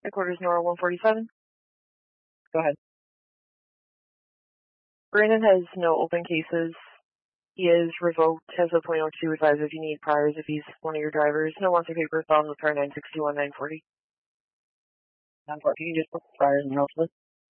Headquarters Nora 147. Go ahead. Brandon has no open cases. He is revoked, has a .02 advise if you need priors if he's one of your drivers. No wants or papers, files with car 961 940. 940, you can just put priors in the house list.